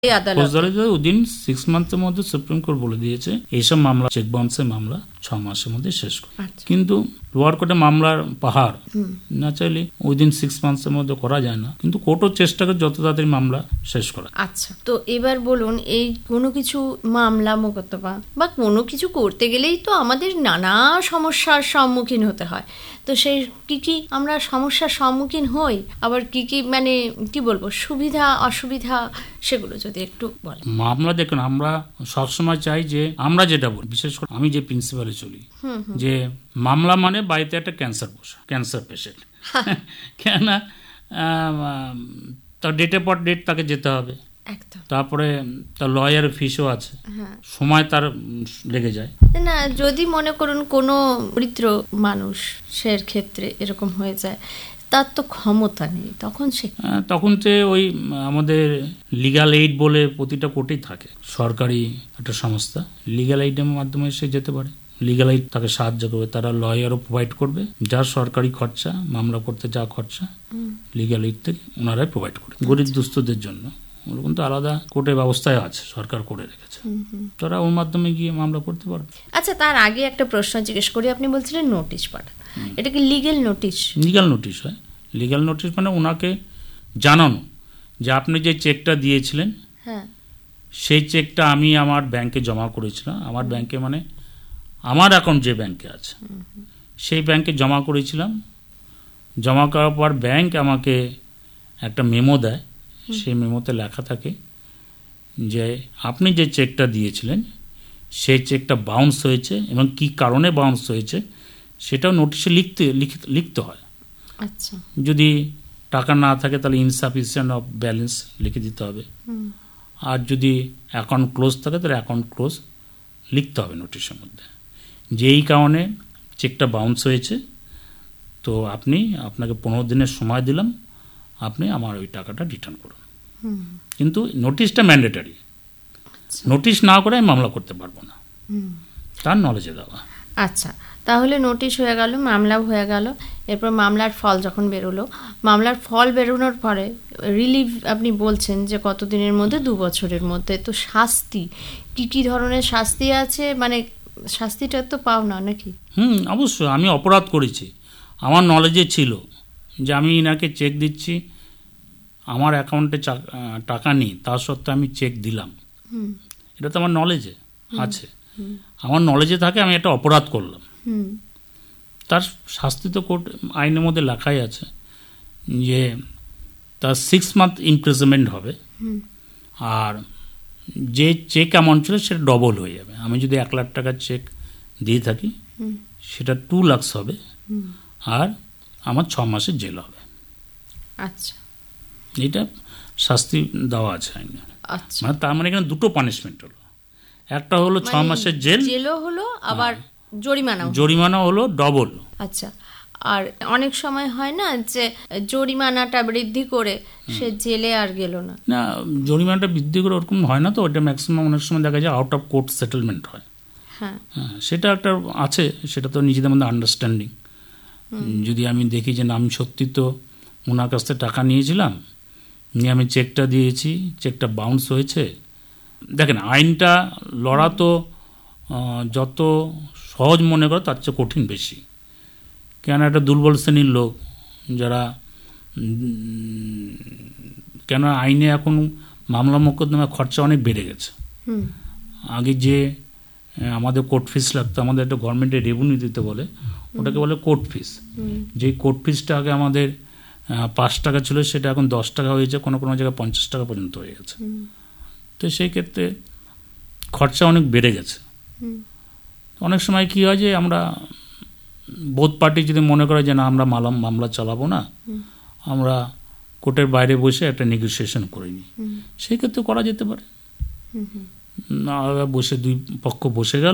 ফৌজদারিতে within 6 মান্থের মধ্যে supreme court বলে দিয়েছে এইসব মামলা চেক বাউন্সের মামলা 6 মাসের মধ্যে শেষ করে। কিন্তু লোয়ার কোর্টে মামলার পাহাড়, না চাইলে উইদিন 6 মান্থের মধ্যে করা যায় না, কিন্তু কোর্টও চেষ্টা করে যত তাড়াতাড়ি মামলা শেষ করা। আচ্ছা, তো এবার বলুন, এই কোনো কিছু মামলা মোকদ্দমা বা কোনো কিছু করতে গেলেই তো আমাদের নানা সমস্যার সম্মুখীন হতে হয়। তো সেই কি আমরা সমস্যার সম্মুখীন হই, আবার কি মানে কি বলবো, সুবিধা অসুবিধা, সেগুলো যদি একটু বলেন। মামলা দেখুন, আমরা সবসময় চাই যে আমরা যেটা বলি, বিশেষ করে আমি যে প্রিন্সিপালে চলি, যে মামলা মানে বাড়িতে একটা ক্যান্সার পেশেন্ট, কেননা তার ডেটের পর ডেট তাকে যেতে হবে, তারপরে তার লয়ার ফিসও আছে, সময় তার লেগে যায় না। যদি মনে করুন কোনো দরিদ্র মানুষের ক্ষেত্রে এরকম হয়ে যায়, তার তো ক্ষমতা নেই, তখন যে ওই আমাদের লিগ্যাল এইড বলে প্রতিটা কোর্টেই থাকে, সরকারি একটা সংস্থা, লিগ্যাল এইডের মাধ্যমে সে যেতে পারে। লিগ্যাল এইড তাকে সাহায্য করবে, তারা লয়ারও প্রোভাইড করবে, যা সরকারি খরচা, মামলা করতে যা খরচা লিগ্যাল এইড থেকে ওনারাই প্রোভাইড করে। গরিব দুস্থদের জন্য ওরকম তো আলাদা কোর্টের ব্যবস্থায় আছে, সরকার করে রেখেছে, তারা ওর মাধ্যমে গিয়ে মামলা করতে পারবে। আচ্ছা, তার আগে একটা প্রশ্ন জিজ্ঞেস করি। আপনি বলছিলেন নোটিশ পাঠান, এটা কি লিগ্যাল নোটিশ? লিগ্যাল নোটিশ হয়। লিগ্যাল নোটিশ মানে ওনাকে জানানো যে আপনি যে চেকটা দিয়েছিলেন, সেই চেকটা আমি আমার ব্যাংকে জমা করেছিলাম, আমার ব্যাংকে মানে আমার অ্যাকাউন্ট যে ব্যাংকে আছে সেই ব্যাংকে জমা করেছিলাম। জমা করার পর ব্যাংক আমাকে একটা মেমো দেয়, সেই মেমোতে লেখা থাকে যে আপনি যে চেকটা দিয়েছিলেন সেই চেকটা বাউন্স হয়েছে এবং কি কারণে বাউন্স হয়েছে সেটাও নোটিশে লিখতে হয়। আচ্ছা, যদি টাকা না থাকে তাহলে ইনসাফিসিয়েন্ট অফ ব্যালেন্স লিখে দিতে হবে, আর যদি অ্যাকাউন্ট ক্লোজ থাকে তাহলে অ্যাকাউন্ট ক্লোজ লিখতে হবে নোটিশের মধ্যে, যে এই কারণে চেকটা বাউন্স হয়েছে, তো আপনাকে 15 দিনের সময় দিলাম, আপনি আমার ওই টাকাটা রিটার্ন করুন। কিন্তু নোটিশটা ম্যান্ডেটারি, নোটিশ না করে আমি মামলা করতে পারবো না, তার নলেজে দেওয়া। আচ্ছা, তাহলে নোটিশ হয়ে গেল, মামলাও হয়ে গেল, এরপর মামলার ফল যখন বেরোলো, মামলার ফল বেরোনোর পরে রিলিভ আপনি বলছেন যে কতদিনের মধ্যে, 2 বছরের মধ্যে। তো শাস্তি কি ধরনের শাস্তি আছে, মানে শাস্তিটা তো পাও না নাকি? অবশ্যই। আমি অপরাধ করেছি, আমার নলেজে ছিল যে আমি ইনাকে চেক দিচ্ছি, আমার অ্যাকাউন্টে টাকা নেই, তার সত্ত্বেও আমি চেক দিলাম, এটা তো আমার নলেজে আছে। আমার নলেজে থাকে আমি একটা অপরাধ করলাম, তার শাস্তি তো কোর্ট আইনের মধ্যে লেখাই আছে যে তার 6 মান্থ ইমপ্রিজনমেন্ট হবে, আর যে চেক অ্যামাউন্ট ছিল সেটা ডবল হয়ে যাবে। আমি যদি 1 লাখ টাকার চেক দিয়ে থাকি সেটা 2 লাখ হবে, আর আমার 6 মাসের জেল হবে। আচ্ছা, এটা শাস্তি দেওয়া আছে আইনে। মানে তার মানে এখানে দুটো পানিশমেন্ট হলো, একটা হলো 6 মাসের জেলও হলো, আবার জরিমানা হলো ডবল। আচ্ছা, আর অনেক সময় হয় না যে জরিমানাটা বৃদ্ধি করে সে জেলে আর গেল না, জরিমানাটা বৃদ্ধি করে ওরকম হয় না, তো ওটা ম্যাক্সিমাম অনেক সময় দেখা যায় আউট অফ কোর্ট সেটেলমেন্ট হয়। হ্যাঁ, সেটা একটা আছে, সেটা তো নিজেদের মধ্যে আন্ডারস্ট্যান্ডিং। যদি আমি দেখি যে না, আমি সত্যি তো ওনার কাছ থেকে টাকা নিয়েছিলাম, নিয়ে আমি চেকটা দিয়েছি, চেকটা বাউন্স হয়েছে। দেখেন, আইনটা লড়া তো যত সহজ মনে করে তার চেয়ে কঠিন বেশি, কেন একটা দুর্বল শ্রেণীর লোক যারা, কেন আইনে এখন মামলা মোকদ্দমা খরচা অনেক বেড়ে গেছে। আগে যে আমাদের কোর্ট ফিস লাগতো, আমাদের একটা গভর্নমেন্টের রেভিনিউ দিতে বলে, ওটাকে বলে কোর্ট ফিস। যে কোর্ট ফিসটা আগে আমাদের 5 টাকা ছিল, সেটা এখন 10 টাকা হয়েছে, কোনো কোনো জায়গায় 50 টাকা পর্যন্ত হয়ে গেছে। তো সেই ক্ষেত্রে খরচা অনেক বেড়ে গেছে। অনেক সময় কি হয় যে আমরা বোথ পার্টি যদি মনে করে যে না, আমরা মামলা চালাবো না, আমরা কোর্টের বাইরে বসে একটা নেগোসিয়েশন করে নিই, সেই ক্ষেত্রে করা যেতে পারে। বসে 2 পক্ষ বসে গেল,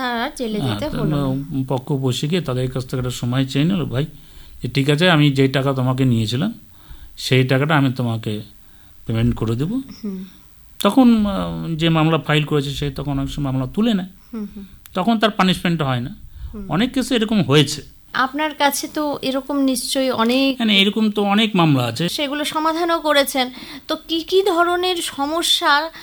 পক্ষ বসে গিয়ে তাদের কাছ থেকে একটা সময় চেয়ে নিল, ভাই ঠিক আছে, আমি যেই টাকা তোমাকে নিয়েছিলাম সেই টাকাটা আমি তোমাকে পেমেন্ট করে দেব। তখন যে মামলা ফাইল করেছে সে তখন অনেক সময় মামলা তুলে নেয়, তখন তার পানিশমেন্টটা হয় না। অনেক কেসে এরকম হয়েছে। আপনার কাছে তো এরকম নিশ্চয়ই অনেক, এরকম তো অনেক মামলা আছে, সেগুলো সমাধানও করেছেন। তো কি কি ধরনের সমস্যা